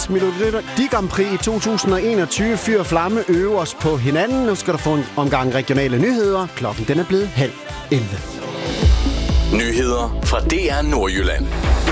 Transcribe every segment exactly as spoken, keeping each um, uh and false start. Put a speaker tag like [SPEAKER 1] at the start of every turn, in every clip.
[SPEAKER 1] Danmarks Melodi Grand Prix i to tusind og enogtyve. Fyr og flamme øver os på hinanden. Nu skal du få en omgang regionale nyheder. Klokken den er blevet halv elleve.
[SPEAKER 2] Nyheder fra D R Nordjylland.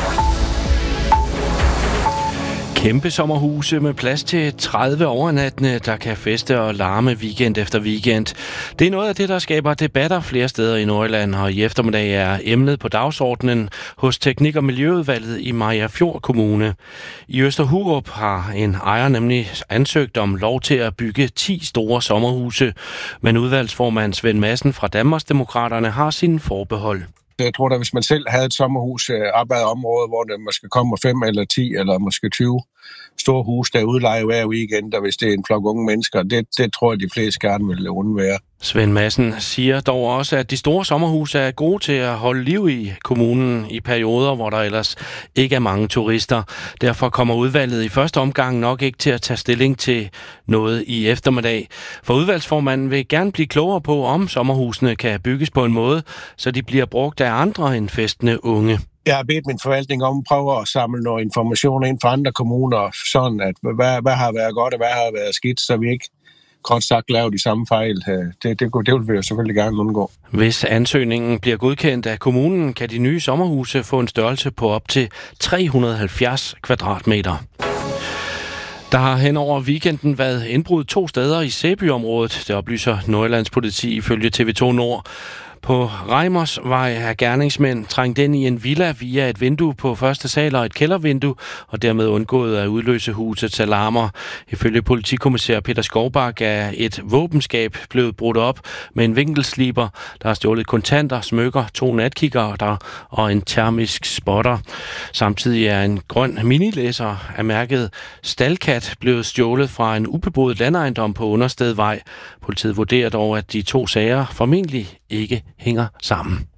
[SPEAKER 3] Kæmpe sommerhuse med plads til tredive overnattende, der kan feste og larme weekend efter weekend. Det er noget af det, der skaber debatter flere steder i Nordjylland, og i eftermiddag er emnet på dagsordenen hos Teknik- og Miljøudvalget i Mariagerfjord Kommune. I Østerhurup har en ejer nemlig ansøgt om lov til at bygge ti store sommerhuse, men udvalgsformand Svend Madsen fra Danmarksdemokraterne har sine forbehold.
[SPEAKER 4] Jeg tror da, hvis man selv havde et sommerhus op ad området, hvor der måske kommer fem eller ti eller måske tyve store hus, der udlejer hver weekend, og hvis det er en flok unge mennesker, det, det tror jeg, de fleste gerne vil undvære.
[SPEAKER 3] Svend Madsen siger dog også, at de store sommerhuse er gode til at holde liv i kommunen i perioder, hvor der ellers ikke er mange turister. Derfor kommer udvalget i første omgang nok ikke til at tage stilling til noget i eftermiddag. For udvalgsformanden vil gerne blive klogere på, om sommerhusene kan bygges på en måde, så de bliver brugt af andre end festende unge.
[SPEAKER 4] Jeg har bedt min forvaltning om at prøve at samle noget information ind fra andre kommuner, sådan at hvad, hvad har været godt og hvad har været skidt, så vi ikke kort sagt laver de samme fejl. Det, det, det vil vi jo selvfølgelig gerne undgå.
[SPEAKER 3] Hvis ansøgningen bliver godkendt af kommunen, kan de nye sommerhuse få en størrelse på op til tre hundrede og halvfjerds kvadratmeter. Der har hen over weekenden været indbrud to steder i Sæbyområdet. Det oplyser Nordjyllands politi ifølge T V to Nord. På Reimersvej er gerningsmænd trængt ind i en villa via et vindue på første sal og et kældervindue, og dermed undgået at udløse husets alarmer. Ifølge politikommissær Peter Skovbak er et våbenskab blevet brudt op med en vinkelsliber, der har stjålet kontanter, smykker, to natkikkerter og en termisk spotter. Samtidig er en grøn minilæser af mærket Stalkat blevet stjålet fra en ubeboet landejendom på Understedvej. Politiet vurderer dog, at de to sager formentlig ikke hænger sammen.